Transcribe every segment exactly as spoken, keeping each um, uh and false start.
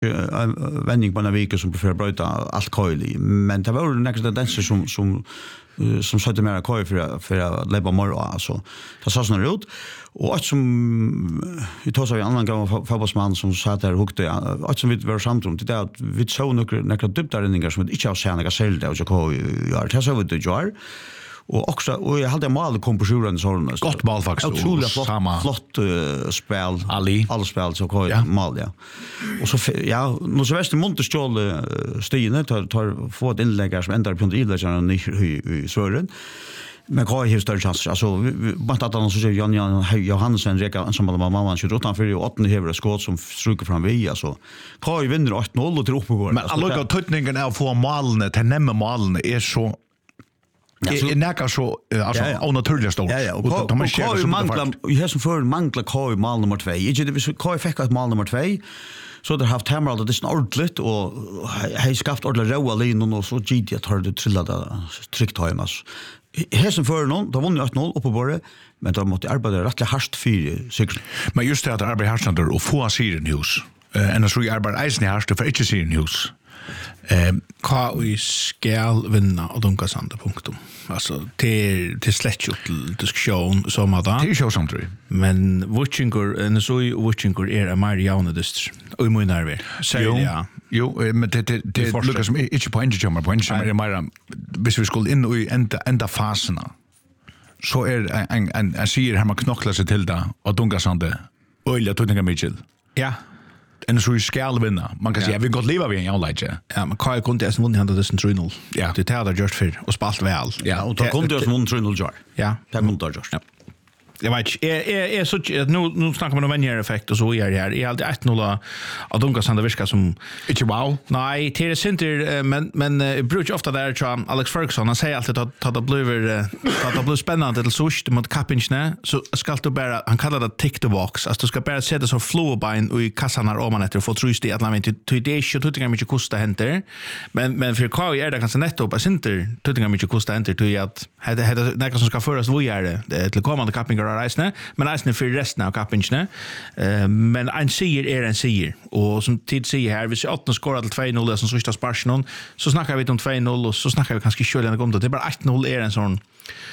vändning på en vecka som prefer bryta allt kojli men det var nästa tendenser som som som sätter mer koj för för att leva mer alltså det så såna ut och att som vi tar så en annan gång fotbollsman som sa där hukte att som vi var samtum det att vi så några några dybdaringar som inte har sett några själva och så koj ja det så vet du och också och jag hade mål kom på sjuan såna gott mål faktiskt otroligt flott flott uh, spel Ali alla spel så koj ja. mål ja och så ja nu så väste Montestjol uh, Stine tar tar få ett inlägg som ändrar på den idlagen i svåren men koj har större chans alltså bara att han så säger Jan Jan Johansen Reka som mamma mamma skjuter utanför i åttonde häver skott som stryker fram vi alltså koj vinner åtta noll och tror på går men alla tutningen är få målen till nämma målen är så Ja, så näka så alltså onaturligt stort. Ja, ja. Och de har manglar ju här som för manglar K mål nummer två. Inte det vi K fick ett mål nummer två. Så det har haft Hamrald det är ordentligt och har skaffat ordentligt roa linjen och så G D har det trillat tryckt hemmas. Här som för någon, då vann ju åtta noll uppe på det, men då måste arbeta rätt hårt för sig. Men just det att arbeta hårt och få sidan hus. Eh än så arbetar eisen hårt för inte sidan hus. Eh K vi skal vinna och dunka sanda punktum. Alltså till till släckt till diskussion som att det är så som tror. Men watchingur en så watchingur är en mer jauna distr. Och i mun nerver. Så ja. Jo, men det det det Lucas som inte på inte kommer på inte mer mer hvis vi skulle in i ända ända faserna. Så är en en en ser här man knocklar sig till det och dunka sanda. Oj, tutninga Mitchell. Ja. En så skal vinna. Man kan säga vi går leva vi en outline. Ja, men Kai kunde är vunnit hade det tre noll. Ja. Det hade just för och spalt väl. Ja, och då kunde det vunnit tre noll jar. Ja, det kunde det just. Ja. Jag vet är är är så nu nu snackar man om en effekt och så är det här. Är alltid ett noll av Dunkas han det viskar som inte wow. Nej, det är center men men brukar ofta där tror Alex Ferguson han säger alltid att att det blir att det blir spännande till så mot Kapinchne så ska du bara han kallar det tick the box. Alltså du ska bara sätta så flow bein och i kassan när om man efter få trust i att man inte till det så tuttingar mycket kosta händer. Men men för Kai är det kanske netto på center tuttingar mycket kosta händer till att det det näka som ska föras vad gör det till kommande Kapingar reisne, men reisne för resten av kappingarna. Eh men en seger är en seger och som tid säger här vi ser åtta skårar till två noll som sista sparsen så snackar vi om två noll och så snackar vi kanske själva om det. Det är bara åtta noll är en sån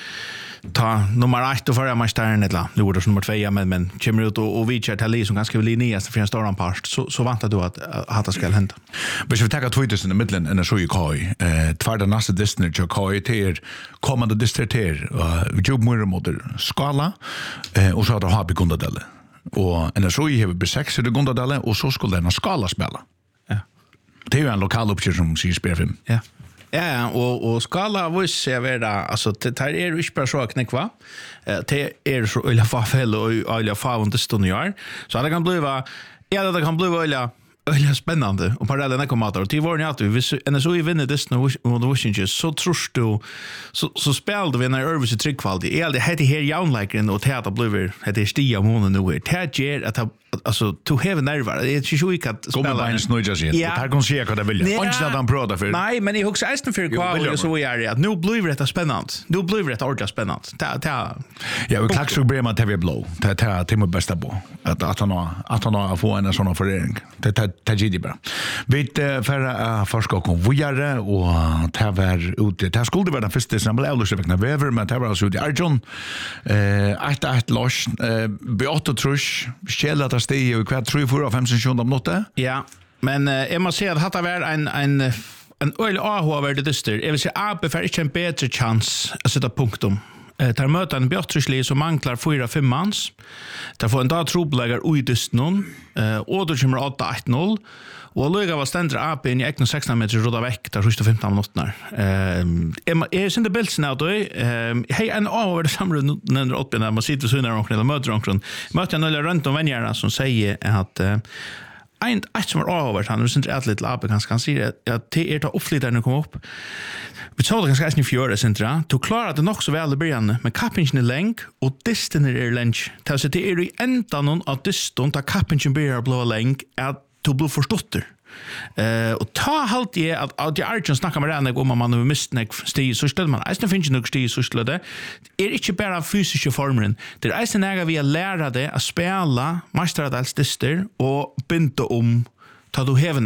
ta nummer åtta för mästaren eller nu var det nummer två men men kommer ut och, och vi kör till som ganska väl niast för en stor part så så väntar du att att det ska hända. Men vi tar tweets i mitten en så ju Kai eh tvärdar nästa distance och Kai till kommande distrikter och jobb mer mot skala eh och så har det har begundadelle och en så ju har vi sex det gundadelle och så skulle den skala spela. Ja. Det är ju en lokal uppgifter som ser spelfilm. Ja. Ja, och och skala vad ser vi där alltså det här är ju inte bara så knäckva. Eh det är så illa farfäll och illa farvant stundar. Så det kan bli va ja det kan bli illa illa spännande och parallella kommer att till våren att vi en så i vinner det nu och då syns ju så trust du så så spelade vi när Örvis i tryggkvalitet. Är det heter här young like in och teater blir det är stia månader nu. Det är att alltså to have nerver. Det är ju ju att spela. Kommer bara snöja sig. Det här kan se vad det vill. Och inte att han pratar för. Nej, men i hooks är för kvar så är det att nu blir det spännande. Nu blir det ordentligt spännande. Ta ta. Ja, vi klaxar bra med T V Blå. Ta ta till med bästa på. Att att han att han har få en sån förening. Det ta ta gidi bara. Vet för forska kom vidare och ta var ute. Det skulle vara den första exempel eller veckan över men det var så det Arjon eh ett ett loss eh beåt trusch skällat att steg och kvart tre fyra fem sex om något. Ja, men jag eh, måste säga att det var en en en öl A H över det dyster. Jag vill säga A B för inte en bättre chans att sätta punktum. Eh tar möta en Björtrisli som manglar fyra fem mans. Där får en dag trobläggar ui dystnon. Eh och då kommer åtta ett noll. Och Luga var ständra A P in i ekna sexton meter roda veck där sista femton minuter. Ehm är sen det bilden out då. Ehm hej en över det samma nummer åtta när man sitter så när de eller möter de. Möter en eller runt om vännerna som säger att en ett som är över han är inte ett litet A P ganska kan se att det är ta uppflyttare nu kommer upp. Vi såg det ganska i fjärde centra. Du klarar det nog så väl i början men kappingen är länk och distan är länk. Det så det är i ända någon att distan ta kappingen blir blå länk att du blir förstått. Eh och ta halt är att att jag Arjen snackar med den om man har mist nek stig så ställer man. Är det finns nog stig så skulle det. Är inte bara fysiska formen. Det är sen när vi lära det att spela mastradals dyster och binda om ta du hever